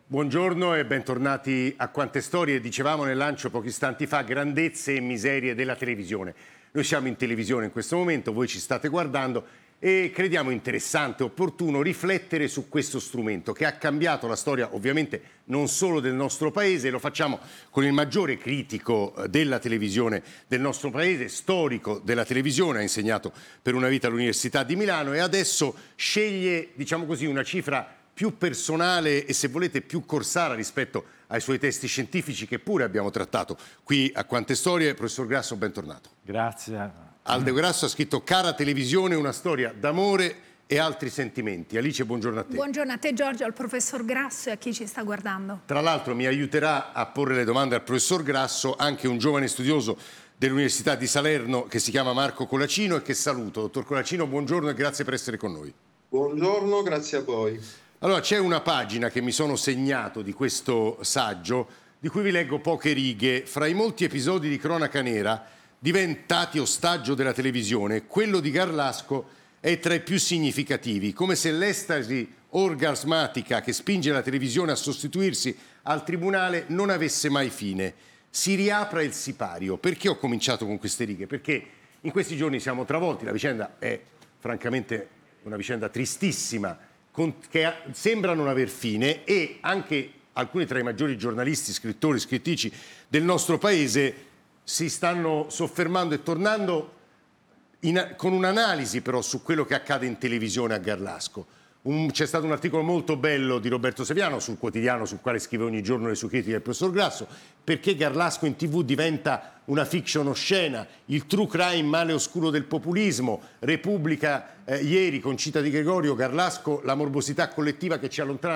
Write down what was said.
Buongiorno e bentornati a Quante Storie. Dicevamo nel lancio pochi istanti fa, grandezze e miserie della televisione. Noi siamo in televisione in questo momento, voi ci state guardando e crediamo interessante e opportuno riflettere su questo strumento che ha cambiato la storia ovviamente non solo del nostro paese, lo facciamo con il maggiore critico della televisione del nostro paese, storico della televisione, ha insegnato per una vita all'Università di Milano e adesso sceglie, diciamo così, una cifra più personale e, se volete, più corsara rispetto ai suoi testi scientifici che pure abbiamo trattato qui a Quante Storie. Professor Grasso, bentornato. Grazie. Aldo Grasso ha scritto Cara televisione, una storia d'amore e altri sentimenti. Alice, buongiorno a te. Buongiorno a te Giorgio, al professor Grasso e a chi ci sta guardando. Tra l'altro mi aiuterà a porre le domande al professor Grasso anche un giovane studioso dell'Università di Salerno che si chiama Marco Colacino e che saluto. Dottor Colacino, buongiorno e grazie per essere con noi. Buongiorno, grazie a voi. Allora, c'è una pagina che mi sono segnato di questo saggio, di cui vi leggo poche righe. Fra i molti episodi di cronaca nera diventati ostaggio della televisione, quello di Garlasco è tra i più significativi, come se l'estasi orgasmatica che spinge la televisione a sostituirsi al tribunale non avesse mai fine. Si riapra il sipario. Perché ho cominciato con queste righe? Perché in questi giorni siamo travolti, la vicenda è francamente una vicenda tristissima, che sembra non aver fine, e anche alcuni tra i maggiori giornalisti, scrittori, scrittrici del nostro paese si stanno soffermando e tornando con un'analisi però su quello che accade in televisione a Garlasco. C'è stato un articolo molto bello di Roberto Saviano sul quotidiano, sul quale scrive ogni giorno le sue critiche il professor Grasso, perché Garlasco in TV diventa una fiction oscena, il true crime male oscuro del populismo. Repubblica ieri con Cita di Gregorio, Garlasco, la morbosità collettiva che ci allontana